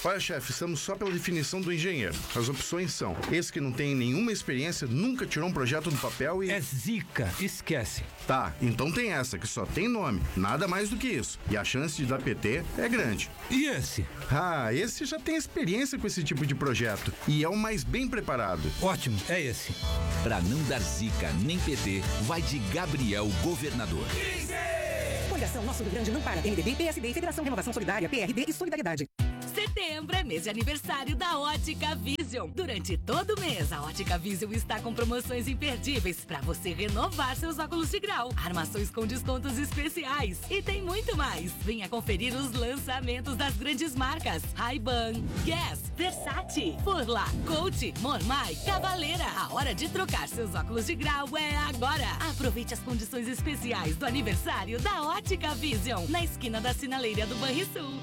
Olha, chefe, estamos só pela definição do engenheiro. As opções são: esse que não tem nenhuma experiência, nunca tirou um projeto do papel e... É zica, esquece. Tá, então tem essa, que só tem nome. Nada mais do que isso. E a chance de dar PT é grande. E esse? Ah, esse já tem experiência com esse tipo de projeto. E é o mais bem preparado. Ótimo, é esse. Pra não dar zica nem PT, vai de Gabriel Governador. Coligação Nosso Rio Grande não para. MDB, PSD, Federação Renovação Solidária, PRD e Solidariedade. Setembro é mês de aniversário da Ótica Vision. Durante todo o mês, a Ótica Vision está com promoções imperdíveis para você renovar seus óculos de grau, armações com descontos especiais e tem muito mais. Venha conferir os lançamentos das grandes marcas Ray-Ban, Guess, Versace, Furla, Coach, Mormai, Cavaleira. A hora de trocar seus óculos de grau é agora. Aproveite as condições especiais do aniversário da Ótica Vision, na esquina da Sinaleira do Banrisul.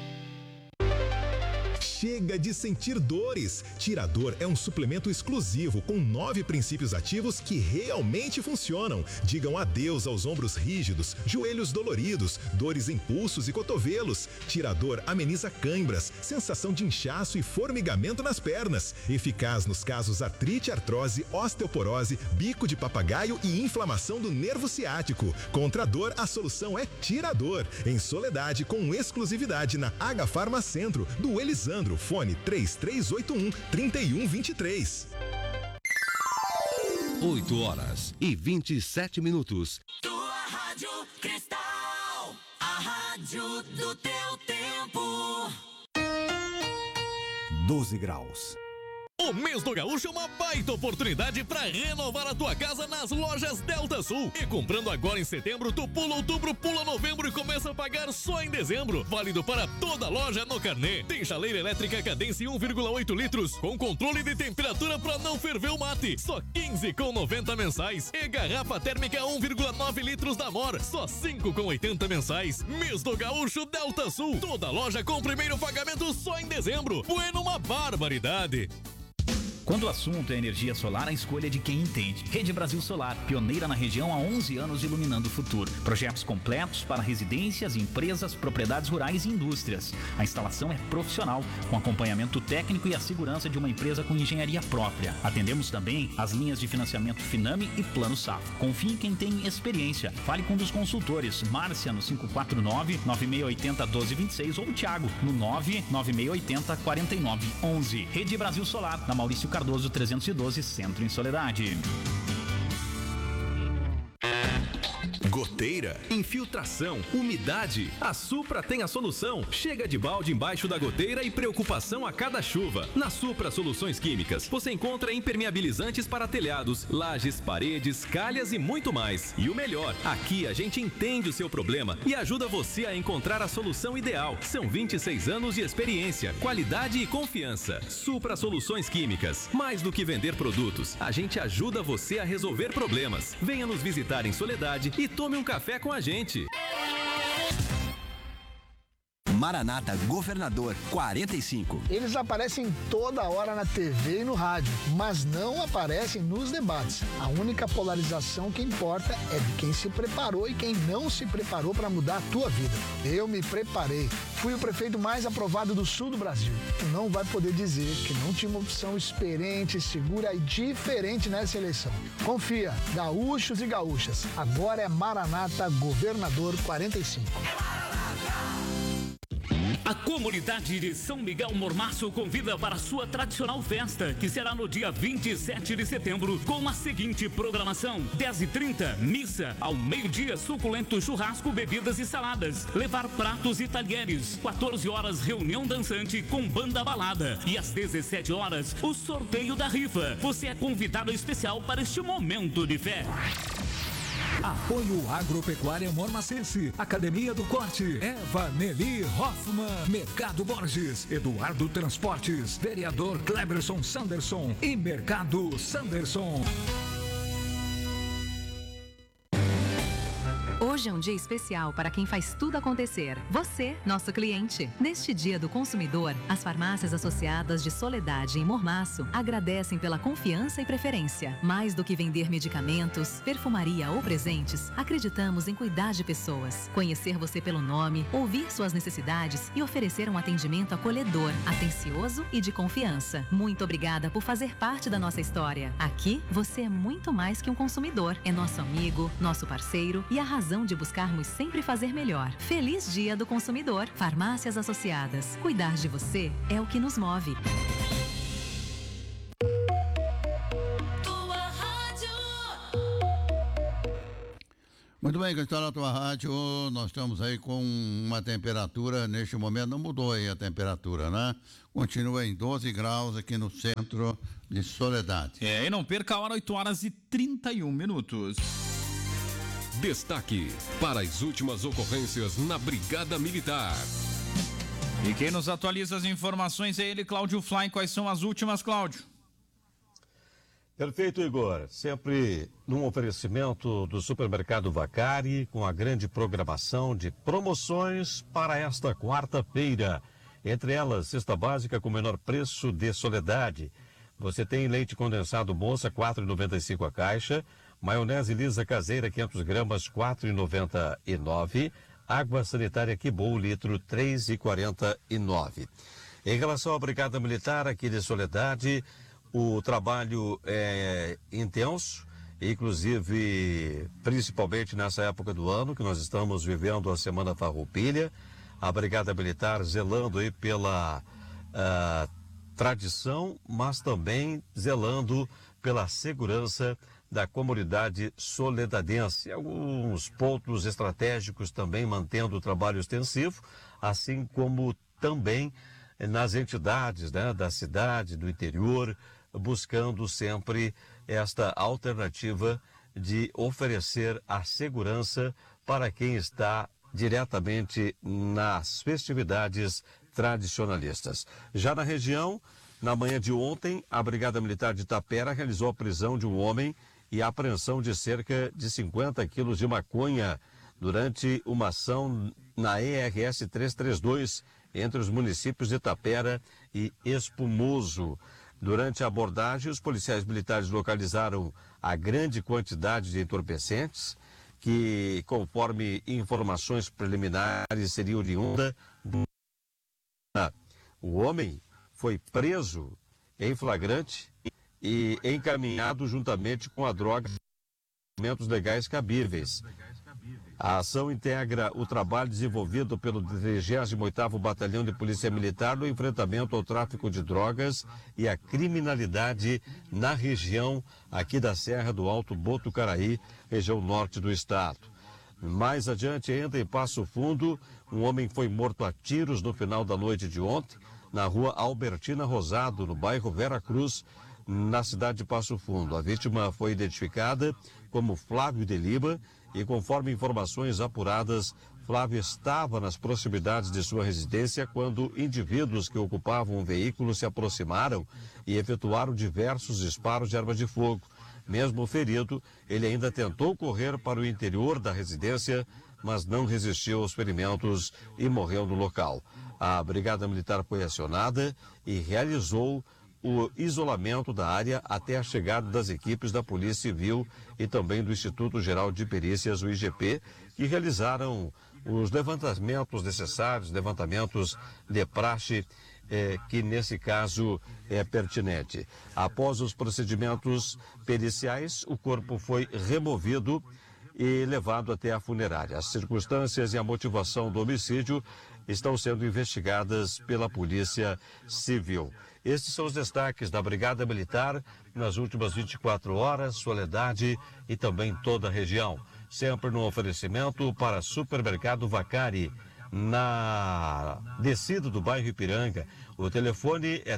Chega de sentir dores. Tirador é um suplemento exclusivo com 9 princípios ativos que realmente funcionam. Digam adeus aos ombros rígidos, joelhos doloridos, dores em pulsos e cotovelos. Tirador ameniza cãibras, sensação de inchaço e formigamento nas pernas. Eficaz nos casos artrite, artrose, osteoporose, bico de papagaio e inflamação do nervo ciático. Contra a dor, a solução é Tirador. Em Soledade, com exclusividade na H Farma Centro, do Elisandro. Fone 3381-3123. 8h27. Tua Rádio Cristal, a rádio do teu tempo. 12 graus. O mês do Gaúcho é uma baita oportunidade para renovar a tua casa nas lojas Delta Sul. E comprando agora em setembro, tu pula outubro, pula novembro e começa a pagar só em dezembro. Válido para toda loja no carnê. Tem chaleira elétrica Cadence 1,8 litros com controle de temperatura para não ferver o mate. Só 15,90 mensais. E garrafa térmica 1,9 litros da Amor. Só 5,80 mensais. Mês do Gaúcho Delta Sul. Toda loja com primeiro pagamento só em dezembro. Bueno, uma barbaridade. Quando o assunto é energia solar, a escolha é de quem entende. Rede Brasil Solar, pioneira na região há 11 anos iluminando o futuro. Projetos completos para residências, empresas, propriedades rurais e indústrias. A instalação é profissional, com acompanhamento técnico e a segurança de uma empresa com engenharia própria. Atendemos também as linhas de financiamento Finame e Plano Safra. Confie em quem tem experiência. Fale com um dos consultores. Márcia no 549-9680-1226 ou Thiago no 99680-4911. Rede Brasil Solar, na Maurício Cardoso 312, Centro em Soledade. Goteira, infiltração, umidade. A Supra tem a solução. Chega de balde embaixo da goteira e preocupação a cada chuva. Na Supra Soluções Químicas, você encontra impermeabilizantes para telhados, lajes, paredes, calhas e muito mais. E o melhor, aqui a gente entende o seu problema e ajuda você a encontrar a solução ideal. São 26 anos de experiência, qualidade e confiança. Supra Soluções Químicas. Mais do que vender produtos, a gente ajuda você a resolver problemas. Venha nos visitar em Soledade e tome um café com a gente. Maranata Governador 45. Eles aparecem toda hora na TV e no rádio, mas não aparecem nos debates. A única polarização que importa é de quem se preparou e quem não se preparou para mudar a tua vida. Eu me preparei. Fui o prefeito mais aprovado do sul do Brasil. Tu não vai poder dizer que não tinha uma opção experiente, segura e diferente nessa eleição. Confia, gaúchos e gaúchas. Agora é Maranata Governador 45. A comunidade de São Miguel Mormaço convida para a sua tradicional festa, que será no dia 27 de setembro, com a seguinte programação: 10h30, missa, ao meio-dia, suculento churrasco, bebidas e saladas, levar pratos e talheres, 14 horas, reunião dançante com banda balada, e às 17 horas, o sorteio da rifa. Você é convidado especial para este momento de fé. Apoio Agropecuária Mormacense, Academia do Corte, Eva Nelly Hoffman, Mercado Borges, Eduardo Transportes, Vereador Cleberson Sanderson e Mercado Sanderson. Hoje Hoje é um dia especial para quem faz tudo acontecer. Você, nosso cliente. Neste Dia do Consumidor, as farmácias associadas de Soledade em Mormaço agradecem pela confiança e preferência. Mais do que vender medicamentos, perfumaria ou presentes, acreditamos em cuidar de pessoas, conhecer você pelo nome, ouvir suas necessidades e oferecer um atendimento acolhedor, atencioso e de confiança. Muito obrigada por fazer parte da nossa história. Aqui, você é muito mais que um consumidor. É nosso amigo, nosso parceiro e a razão de buscarmos sempre fazer melhor. Feliz Dia do Consumidor. Farmácias Associadas. Cuidar de você é o que nos move. Muito bem, Cristóvão, na tua rádio, nós estamos aí com uma temperatura, neste momento não mudou aí a temperatura, né? Continua em 12 graus aqui no centro de Soledade. E não perca a hora, 8h31. Destaque para as últimas ocorrências na Brigada Militar. E quem nos atualiza as informações é ele, Cláudio Fly. Quais são as últimas, Cláudio? Perfeito, Igor. Sempre num oferecimento do Supermercado Vacari, com a grande programação de promoções para esta quarta-feira. Entre elas, cesta básica com menor preço de Soledade. Você tem leite condensado moça, R$ 4,95 a caixa. Maionese lisa caseira, 500 gramas, R$ 4,99. Água sanitária Kibou, litro, R$ 3,49. Em relação à Brigada Militar aqui de Soledade, o trabalho é intenso, inclusive, principalmente nessa época do ano, que nós estamos vivendo a Semana Farroupilha. A Brigada Militar zelando aí pela tradição, mas também zelando pela segurança da comunidade soledadense. Alguns pontos estratégicos também mantendo o trabalho extensivo, assim como também nas entidades, né, da cidade, do interior, buscando sempre esta alternativa de oferecer a segurança para quem está diretamente nas festividades tradicionalistas. Já na região, na manhã de ontem, a Brigada Militar de Tapera realizou a prisão de um homem e a apreensão de cerca de 50 quilos de maconha durante uma ação na ERS 332 entre os municípios de Tapera e Espumoso. Durante a abordagem, os policiais militares localizaram a grande quantidade de entorpecentes que, conforme informações preliminares, seria oriunda. O homem foi preso em flagrante e encaminhado juntamente com a droga e documentos legais cabíveis. A ação integra o trabalho desenvolvido pelo 38º Batalhão de Polícia Militar no enfrentamento ao tráfico de drogas e à criminalidade na região aqui da Serra do Alto Botucaraí, região norte do estado. Mais adiante, ainda em Passo Fundo, um homem foi morto a tiros no final da noite de ontem, na rua Albertina Rosado, no bairro Vera Cruz, na cidade de Passo Fundo. A vítima foi identificada como Flávio de Lima e, conforme informações apuradas, Flávio estava nas proximidades de sua residência quando indivíduos que ocupavam um veículo se aproximaram e efetuaram diversos disparos de arma de fogo. Mesmo ferido, ele ainda tentou correr para o interior da residência, mas não resistiu aos ferimentos e morreu no local. A Brigada Militar foi acionada e realizou o isolamento da área até a chegada das equipes da Polícia Civil e também do Instituto Geral de Perícias, o IGP, que realizaram os levantamentos necessários, levantamentos de praxe, que nesse caso é pertinente. Após os procedimentos periciais, o corpo foi removido e levado até a funerária. As circunstâncias e a motivação do homicídio estão sendo investigadas pela Polícia Civil. Estes são os destaques da Brigada Militar nas últimas 24 horas, Soledade e também toda a região. Sempre no oferecimento para Supermercado Vacari, na descida do bairro Ipiranga. O telefone é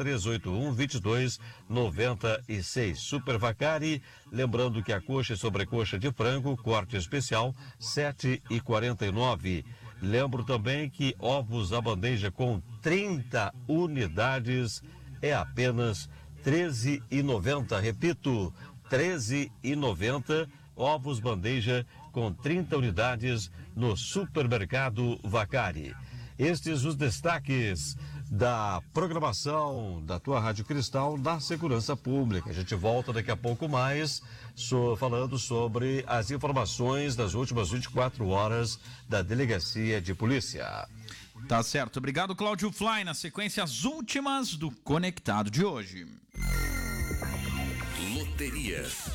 3381-2296. Super Vacari, lembrando que a coxa e sobrecoxa de frango, corte especial, R$ 7,49. Lembro também que ovos à bandeja com 30 unidades é apenas R$ 13,90. Repito, R$ 13,90. Ovos bandeja com 30 unidades no supermercado Vacari. Estes os destaques da programação da tua Rádio Cristal da Segurança Pública. A gente volta daqui a pouco mais falando sobre as informações das últimas 24 horas da Delegacia de Polícia. Tá certo. Obrigado, Cláudio Fly. Na sequência, as últimas do Conectado de hoje. Loterias.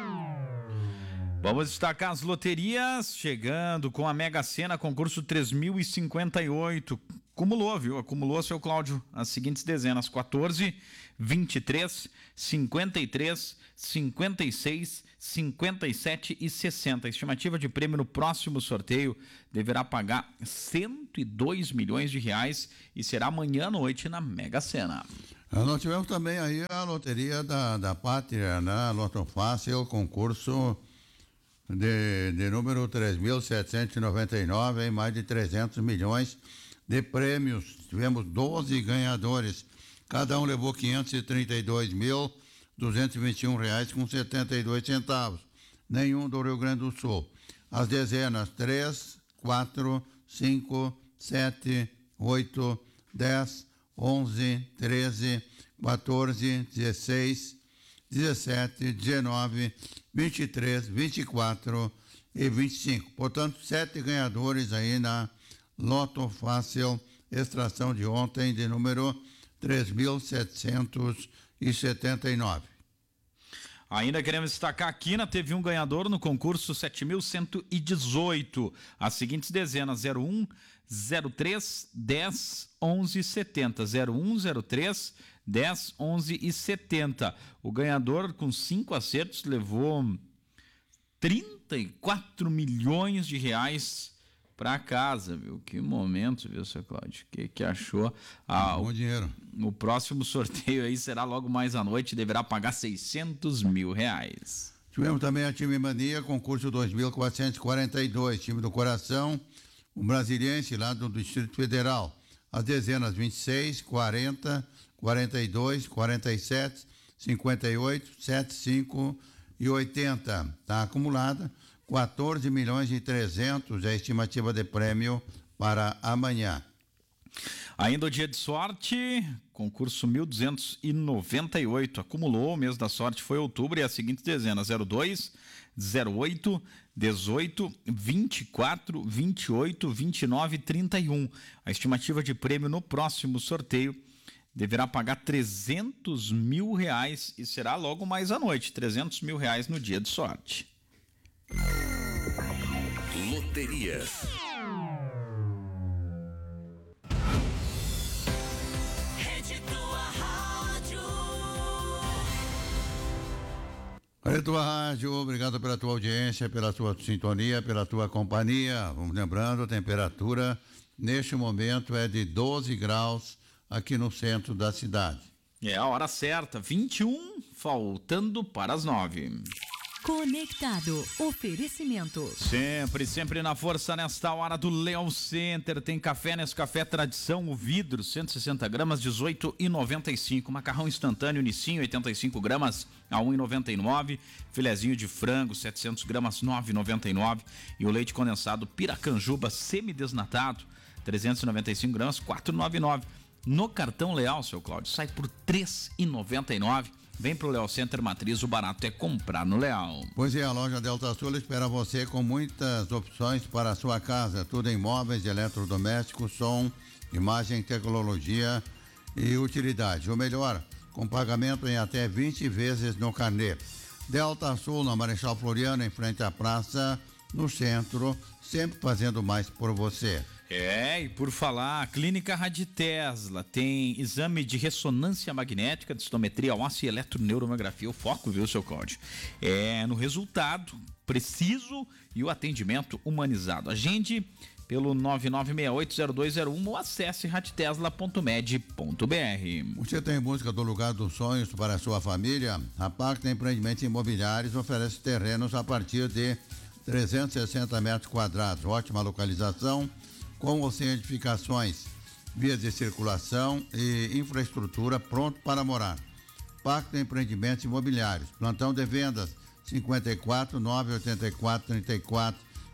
Vamos destacar as loterias, chegando com a Mega Sena, concurso 3058. Acumulou, viu? Acumulou, seu Cláudio, as seguintes dezenas: 14, 23, 53, 56, 57 e 60. A estimativa de prêmio no próximo sorteio deverá pagar 102 milhões de reais e será amanhã à noite na Mega Sena. Nós tivemos também aí a loteria da Pátria, né? Loto Fácil, concurso de número 3.799, mais de 300 milhões de prêmios. Tivemos 12 ganhadores. Cada um levou R$532.221,72. Nenhum do Rio Grande do Sul. As dezenas 3, 4, 5, 7, 8, 10, 11, 13, 14, 16, 17, 19, 23, 24 e 25. Portanto, 7 ganhadores aí na Loto Fácil, extração de ontem, de número 3.779. Ainda queremos destacar aqui, teve um ganhador no concurso 7.118. As seguintes dezenas: 01, 03, 10, 11 e 70. 01, 03, 10, 11 e 70. O ganhador, com 5 acertos, levou 34 milhões de reais para casa, viu? Que momento, viu, seu Cláudio? Que achou? Bom dinheiro. O próximo sorteio aí será logo mais à noite, deverá pagar 600 mil reais. Tivemos também a Time Mania, concurso 2.442, time do coração, um brasiliense lá do Distrito Federal. As dezenas 26, 40, 42, 47, 58, 75 e 80. Está acumulada 14 milhões e 300 é a estimativa de prêmio para amanhã. Ainda o dia de sorte, concurso 1.298, acumulou, o mês da sorte foi outubro e as seguintes dezenas: 02, 08, 18, 24, 28, 29 e 31. A estimativa de prêmio no próximo sorteio deverá pagar 300 mil reais e será logo mais à noite, 300 mil reais no dia de sorte. Loterias. Rede Tua Rádio. Rede Tua Rádio, obrigado pela tua audiência, pela tua sintonia, pela tua companhia. Vamos lembrando, a temperatura neste momento é de 12 graus aqui no centro da cidade. É a hora certa, 21, faltando para as 9. Conectado. Oferecimento. Sempre na força nesta hora do Leão Center. Tem café Nescafé Tradição, o vidro, 160 gramas, 18,95. Macarrão instantâneo Nissinho, 85 gramas, a 1,99. Filezinho de frango, 700 gramas, 9,99. E o leite condensado Piracanjuba semidesnatado, 395 gramas, 4,99. No cartão Leal, seu Cláudio, sai por 3,99. Vem pro Leal Center Matriz, o barato é comprar no Leal. Pois é, a loja Delta Sul espera você com muitas opções para a sua casa. Tudo em móveis, eletrodomésticos, som, imagem, tecnologia e utilidade. O melhor, com pagamento em até 20 vezes no carnê. Delta Sul, na Marechal Floriano, em frente à praça, no centro, sempre fazendo mais por você. E por falar, a Clínica Raditesla tem exame de ressonância magnética, densitometria óssea e eletroneuromiografia. O foco, viu, seu Cláudio? É no resultado preciso e o atendimento humanizado. Agende pelo 99680201 ou acesse raditesla.med.br. Você tem em busca do lugar dos sonhos para a sua família? A Pacta Empreendimentos Imobiliários oferece terrenos a partir de 360 metros quadrados. Ótima localização, com ou sem edificações, vias de circulação e infraestrutura pronto para morar. Pacto Empreendimentos Imobiliários. Plantão de vendas 54 984 34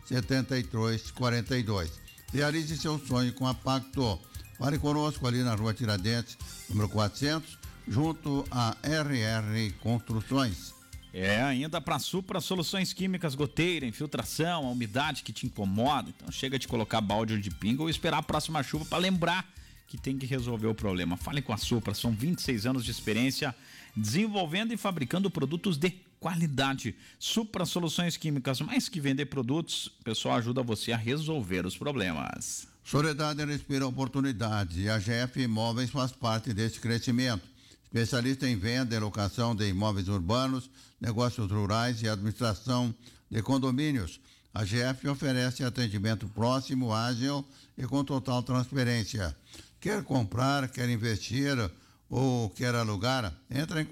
7272. Realize seu sonho com a Pacto. Fale conosco ali na Rua Tiradentes, número 400, junto a RR Construções. Ainda para Supra Soluções Químicas, goteira, infiltração, a umidade que te incomoda. Então chega de colocar balde de pinga ou esperar a próxima chuva para lembrar que tem que resolver o problema. Fale com a Supra, são 26 anos de experiência desenvolvendo e fabricando produtos de qualidade. Supra Soluções Químicas, mais que vender produtos, o pessoal ajuda você a resolver os problemas. Soledade respira oportunidades e a GF Imóveis faz parte desse crescimento. Especialista em venda e locação de imóveis urbanos, negócios rurais e administração de condomínios. A GF oferece atendimento próximo, ágil e com total transparência. Quer comprar, quer investir ou quer alugar? Entra em